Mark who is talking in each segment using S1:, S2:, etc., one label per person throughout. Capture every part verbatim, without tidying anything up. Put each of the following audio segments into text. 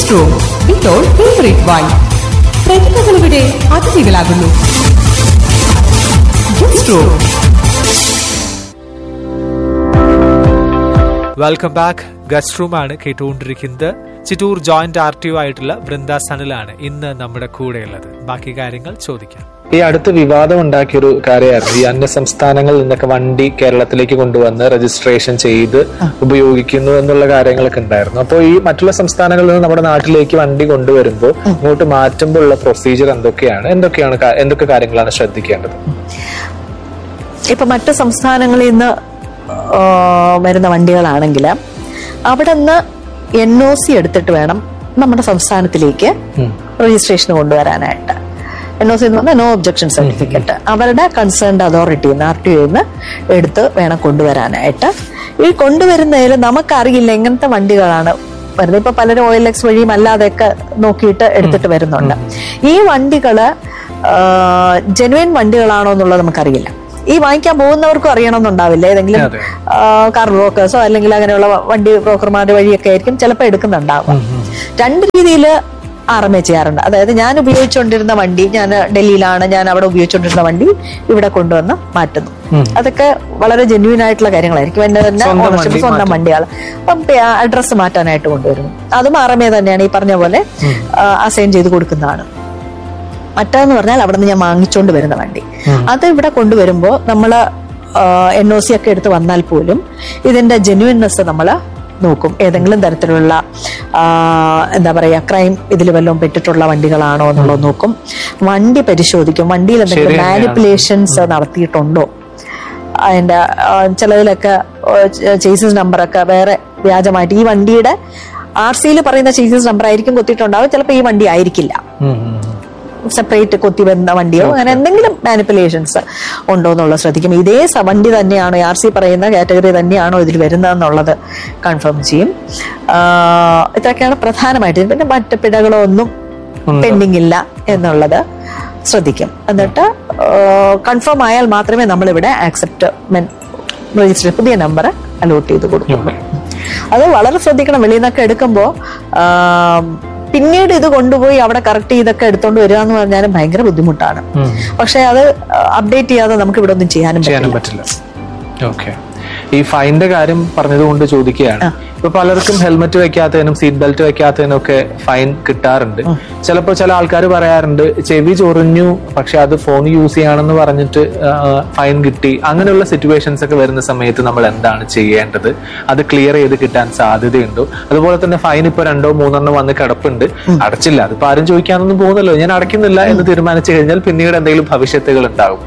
S1: Guest room ഇപ്പോൾ favourite wine. പ്രതിഭകളുടെ അതിഥികളാകുന്നു. Guest room.
S2: Welcome back. Guest room ആണ് കേട്ടുകൊണ്ടിരിക്കുന്നത്. Chittur joint R T O ആയിട്ടുള്ള വൃന്ദ സനലാണ് ഇന്ന് നമ്മുടെ കൂടെയുള്ളത്. ബാക്കി കാര്യങ്ങൾ ചോദിക്കാം.
S3: ഈ അടുത്ത് വിവാദം ഉണ്ടാക്കിയൊരു കാര്യമായിരുന്നു ഈ അന്യ സംസ്ഥാനങ്ങളിൽ നിന്നൊക്കെ വണ്ടി കേരളത്തിലേക്ക് കൊണ്ടുവന്ന് രജിസ്ട്രേഷൻ ചെയ്ത് ഉപയോഗിക്കുന്നു എന്നുള്ള കാര്യങ്ങളൊക്കെ ഉണ്ടായിരുന്നു. അപ്പോൾ ഈ മറ്റുള്ള സംസ്ഥാനങ്ങളിൽ നിന്ന് നമ്മുടെ നാട്ടിലേക്ക് വണ്ടി കൊണ്ടുവരുമ്പോൾ ഇങ്ങോട്ട് മാറ്റുമ്പോൾ ഉള്ള പ്രൊസീജിയർ എന്തൊക്കെയാണ് എന്തൊക്കെയാണ് എന്തൊക്കെ കാര്യങ്ങളാണ് ശ്രദ്ധിക്കേണ്ടത്?
S4: ഇപ്പൊ മറ്റു സംസ്ഥാനങ്ങളിൽ നിന്ന് വരുന്ന വണ്ടികളാണെങ്കിൽ അവിടെ നിന്ന് എൻ ഒ സി എടുത്തിട്ട് വേണം നമ്മുടെ സംസ്ഥാനത്തിലേക്ക് രജിസ്ട്രേഷൻ കൊണ്ടുവരാനായിട്ട്. എൻ ഒ സി എന്ന് പറഞ്ഞാൽ നോ ഒബ്ജക്ഷൻ സർട്ടിഫിക്കറ്റ് അവരുടെ കൺസേൺഡ് അതോറിറ്റിയിൽ നിന്ന് ആർ ടി ഒയിൽ നിന്ന് എടുത്ത് വേണം കൊണ്ടുവരാനായിട്ട്. ഈ കൊണ്ടുവരുന്നതിൽ നമുക്കറിയില്ല എങ്ങനത്തെ വണ്ടികളാണ് വരുന്നത്. ഇപ്പൊ പലരും ഓ എൽ എക്സ് വഴിയും അല്ലാതെയൊക്കെ നോക്കിയിട്ട് എടുത്തിട്ട് വരുന്നുണ്ട്. ഈ വണ്ടികള് ജെനുവിൻ വണ്ടികളാണോ എന്നുള്ളത് നമുക്കറിയില്ല. ഈ വാങ്ങിക്കാൻ പോകുന്നവർക്കും അറിയണമെന്നുണ്ടാവില്ല. ഏതെങ്കിലും കാർ ബ്രോക്കേഴ്സോ അല്ലെങ്കിൽ അങ്ങനെയുള്ള വണ്ടി ബ്രോക്കർമാരുടെ വഴിയൊക്കെ ആയിരിക്കും ചിലപ്പോൾ എടുക്കുന്നുണ്ടാവുക. രണ്ട് രീതിയിൽ ആർ എം എ ചെയ്യാറുണ്ട്. അതായത് ഞാൻ ഉപയോഗിച്ചുകൊണ്ടിരുന്ന വണ്ടി, ഞാൻ ഡൽഹിയിലാണ്, ഞാൻ അവിടെ ഉപയോഗിച്ചുകൊണ്ടിരുന്ന വണ്ടി ഇവിടെ കൊണ്ടുവന്ന് മാറ്റുന്നു. അതൊക്കെ വളരെ ജെന്യൂൻ ആയിട്ടുള്ള കാര്യങ്ങളായിരിക്കും. എന്റെ തന്നെ ഓണർഷിപ്പ് സ്വന്തം വണ്ടികൾ. അപ്പം അഡ്രസ്സ് മാറ്റാനായിട്ട് കൊണ്ടുവരുന്നു. അതും ആർ എം എ തന്നെയാണ് ഈ പറഞ്ഞ പോലെ അസൈൻ ചെയ്ത് കൊടുക്കുന്നതാണ്. മറ്റേന്ന് പറഞ്ഞാൽ അവിടെ നിന്ന് ഞാൻ വാങ്ങിച്ചോണ്ട് വരുന്ന വണ്ടി, അത് ഇവിടെ കൊണ്ടുവരുമ്പോൾ നമ്മള് എൻ ഒ സി ഒക്കെ എടുത്ത് വന്നാൽ പോലും ഇതിന്റെ ജെന്യൂൻനെസ് നമ്മള് നോക്കും. ഏതെങ്കിലും തരത്തിലുള്ള എന്താ പറയാ ക്രൈം ഇതിൽ വല്ലതും പെട്ടിട്ടുള്ള വണ്ടികളാണോ എന്നുള്ളത് നോക്കും. വണ്ടി പരിശോധിക്കും. വണ്ടിയിൽ എന്തെങ്കിലും മാനിപ്പുലേഷൻസ് നടത്തിയിട്ടുണ്ടോ. അതിന്റെ ചിലതിലൊക്കെ ചേസിസ് നമ്പറൊക്കെ വേറെ വ്യാജമായിട്ട് ഈ വണ്ടിയുടെ ആർ സിയിൽ പറയുന്ന ചേസിസ് നമ്പർ ആയിരിക്കും കൊത്തിയിട്ടുണ്ടാവും. ചിലപ്പോൾ ഈ വണ്ടി ആയിരിക്കില്ല, സെപ്പറേറ്റ് കൊത്തി വരുന്ന വണ്ടിയോ അങ്ങനെ എന്തെങ്കിലും മാനിപ്പുലേഷൻസ് ഉണ്ടോ എന്നുള്ളത് ശ്രദ്ധിക്കും. ഇതേ വണ്ടി തന്നെയാണോ, ആർ സി പറയുന്ന കാറ്റഗറി തന്നെയാണോ ഇതിൽ വരുന്നതെന്നുള്ളത് കൺഫേം ചെയ്യും. ഇതൊക്കെയാണ് പ്രധാനമായിട്ട്. പിന്നെ മറ്റ് പിഴകളോ ഒന്നും പെൻഡിങ് ഇല്ല എന്നുള്ളത് ശ്രദ്ധിക്കും. എന്നിട്ട് കൺഫേം ആയാൽ മാത്രമേ നമ്മളിവിടെ ആക്സെപ്റ്റ്മെന്റ് രജിസ്റ്റർ പുതിയ നമ്പർ അലോട്ട് ചെയ്ത് കൊടുക്കും. അത് വളരെ ശ്രദ്ധിക്കണം. വെളിയിൽ നിന്നൊക്കെ എടുക്കുമ്പോൾ പിന്നീട് ഇത് കൊണ്ടുപോയി അവിടെ കറക്റ്റ് ചെയ്തൊക്കെ എടുത്തോണ്ട് വരിക എന്ന് പറഞ്ഞാലും ഭയങ്കര ബുദ്ധിമുട്ടാണ്. പക്ഷെ അത് അപ്ഡേറ്റ് ചെയ്യാതെ നമുക്ക് ഇവിടെ ഒന്നും ചെയ്യാനും പറ്റില്ല.
S3: ഓക്കെ, ഈ ഫൈനിന്റെ കാര്യം പറഞ്ഞതുകൊണ്ട് ചോദിക്കുകയാണ്. ഇപ്പൊ പലർക്കും ഹെൽമെറ്റ് വെക്കാത്തതിനും സീറ്റ് ബെൽറ്റ് വെക്കാത്തതിനും ഒക്കെ ഫൈൻ കിട്ടാറുണ്ട്. ചിലപ്പോൾ ചില ആൾക്കാർ പറയാറുണ്ട് ചെവി ചൊറിഞ്ഞു പക്ഷെ അത് ഫോൺ യൂസ് ചെയ്യാണെന്ന് പറഞ്ഞിട്ട് ഫൈൻ കിട്ടി. അങ്ങനെയുള്ള സിറ്റുവേഷൻസ് ഒക്കെ വരുന്ന സമയത്ത് നമ്മൾ എന്താണ് ചെയ്യേണ്ടത്? അത് ക്ലിയർ ചെയ്ത് കിട്ടാൻ സാധ്യതയുണ്ടോ? അതുപോലെ തന്നെ ഫൈൻ ഇപ്പൊ രണ്ടോ മൂന്നെണ്ണം വന്ന് കിടപ്പുണ്ട്, അടച്ചില്ല, അതിപ്പോ ആരും ചോദിക്കാനൊന്നും പോകുന്നല്ലോ, ഞാൻ അടയ്ക്കുന്നില്ല എന്ന് തീരുമാനിച്ചു കഴിഞ്ഞാൽ പിന്നീട് എന്തെങ്കിലും ഭവിഷ്യത്തുകൾ ഉണ്ടാവും?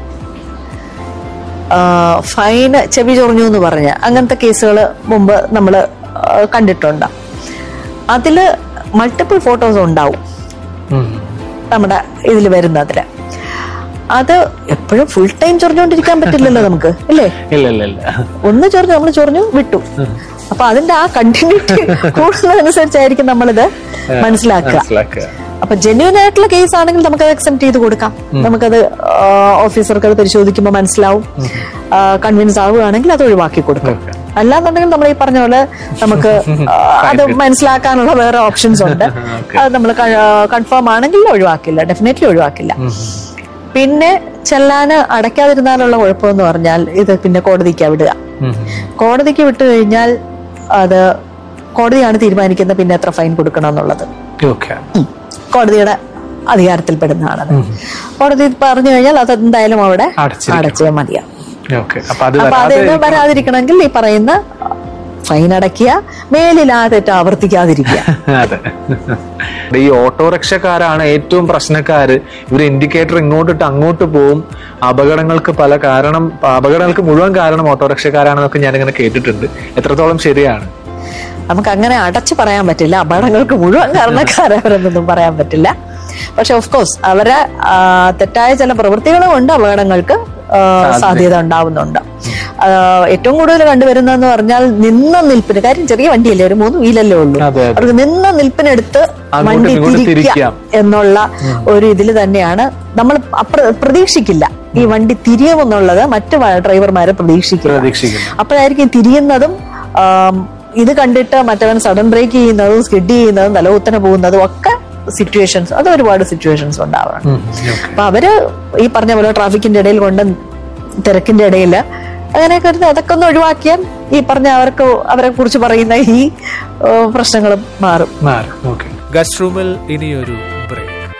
S4: ഫൈന് ചെവി ചൊറിഞ്ഞു എന്ന് പറഞ്ഞ അങ്ങനത്തെ കേസുകൾ മുമ്പ് നമ്മൾ കണ്ടിട്ടുണ്ട്. അതില് മൾട്ടിപ്പിൾ ഫോട്ടോസ് ഉണ്ടാവും നമ്മുടെ ഇതിൽ വരുന്നതില്. അത് എപ്പോഴും ഫുൾ ടൈം ചൊറിഞ്ഞുകൊണ്ടിരിക്കാൻ പറ്റില്ലല്ലോ നമുക്ക്, അല്ലേ? ഒന്ന് ചൊറിഞ്ഞു, നമ്മൾ ചൊറിഞ്ഞു വിട്ടു. അപ്പൊ അതിന്റെ ആ കണ്ടിന്യൂറ്റി കൂടുന്നതനുസരിച്ചായിരിക്കും നമ്മളിത് മനസ്സിലാക്കുക. അപ്പൊ ജെന്യൂൻ ആയിട്ടുള്ള കേസ് ആണെങ്കിൽ നമുക്കത് അക്സെപ്റ്റ് ചെയ്ത് കൊടുക്കാം. നമുക്കത് ഓഫീസർക്ക് അത് പരിശോധിക്കുമ്പോൾ മനസ്സിലാവും. കൺവിൻസ് ആവുകയാണെങ്കിൽ അത് ഒഴിവാക്കി കൊടുക്കും. അല്ലാന്നുണ്ടെങ്കിൽ നമ്മൾ ഈ പറഞ്ഞ പോലെ നമുക്ക് അത് മനസ്സിലാക്കാനുള്ള വേറെ ഓപ്ഷൻസ് ഉണ്ട്. അത് നമ്മൾ കൺഫേം ആണെങ്കിൽ ഒഴിവാക്കില്ല, ഡെഫിനറ്റ്ലി ഒഴിവാക്കില്ല. പിന്നെ ചെല്ലാന് അടയ്ക്കാതിരുന്നാലുള്ള കുഴപ്പമെന്ന് പറഞ്ഞാൽ ഇത് പിന്നെ കോടതിക്കാ വിടുക. കോടതിക്ക് വിട്ടു കഴിഞ്ഞാൽ അത് കോടതിയാണ് തീരുമാനിക്കുന്നത് പിന്നെ എത്ര ഫൈൻ കൊടുക്കണം എന്നുള്ളത്. കോടതിയുടെ അധികാരത്തിൽപ്പെടുന്നതാണത്. കോടതി പറഞ്ഞു കഴിഞ്ഞാൽ അത് എന്തായാലും അവിടെ അടച്ചേ മതിയാവും. അപ്പൊ അതൊന്നും വരാതിരിക്കണമെങ്കിൽ ഈ പറയുന്ന ഫൈൻ അടയ്ക്കുക, മേലിൽ ആ തെറ്റ് ആവർത്തിക്കാതിരിക്കുക.
S3: അതെ, ഈ ഓട്ടോറിക്ഷക്കാരാണ് ഏറ്റവും പ്രശ്നക്കാര്. ഇവര് ഇൻഡിക്കേറ്റർ ഇങ്ങോട്ടിട്ട് അങ്ങോട്ട് പോവും. അപകടങ്ങൾക്ക് പല കാരണം, അപകടങ്ങൾക്ക് മുഴുവൻ കാരണം ഓട്ടോറിക്ഷക്കാരാണെന്നൊക്കെ ഞാനിങ്ങനെ കേട്ടിട്ടുണ്ട്. എത്രത്തോളം ശരിയാണ്?
S4: നമുക്ക് അങ്ങനെ അടച്ചു പറയാൻ പറ്റില്ല. അപകടങ്ങൾക്ക് മുഴുവൻ കാരണക്കാരവരെന്നൊന്നും പറയാൻ പറ്റില്ല. പക്ഷെ ഓഫ് കോഴ്സ് അവരെ തെറ്റായ ചില പ്രവൃത്തികളും കൊണ്ട് അപകടങ്ങൾക്ക് സാധ്യത ഉണ്ടാവുന്നുണ്ട്. ഏറ്റവും കൂടുതൽ കണ്ടുവരുന്നതെന്ന് പറഞ്ഞാൽ നിന്ന നിൽപ്പിന്, കാര്യം ചെറിയ വണ്ടിയല്ലേ, ഒരു മൂന്ന് വീലല്ലേ ഉള്ളൂ, അവർക്ക് നിന്ന നിൽപ്പിനെടുത്ത് വണ്ടി തിരിക്കാം എന്നുള്ള ഒരു ഇതിൽ തന്നെയാണ്. നമ്മൾ പ്രതീക്ഷിക്കില്ല ഈ വണ്ടി തിരിയുമെന്നുള്ളത്, മറ്റു ഡ്രൈവർമാരെ പ്രതീക്ഷിക്കില്ല. അപ്പോഴായിരിക്കും തിരിയുന്നതും ഇത് കണ്ടിട്ട് മറ്റവൻ സഡൻ ബ്രേക്ക് ചെയ്യുന്നതും സ്കിഡ് ചെയ്യുന്നതും തലകുത്തനെ പോകുന്നതും ഒക്കെ സിറ്റുവേഷൻസ്, അത് ഒരുപാട് സിറ്റുവേഷൻസ് ഉണ്ടാവാറുണ്ട്. അപ്പൊ അവര് ഈ പറഞ്ഞ പോലെ ട്രാഫിക്കിന്റെ ഇടയിൽ കൊണ്ട് തിരക്കിന്റെ ഇടയിൽ അങ്ങനെയൊക്കെ ഒരു അതൊക്കെ ഒന്ന് ഒഴിവാക്കിയാൽ ഈ പറഞ്ഞ അവർക്ക് അവരെ കുറിച്ച് പറയുന്ന ഈ പ്രശ്നങ്ങളും മാറും.
S2: ഗസ്റ്റ് റൂമിൽ ഇനിയൊരു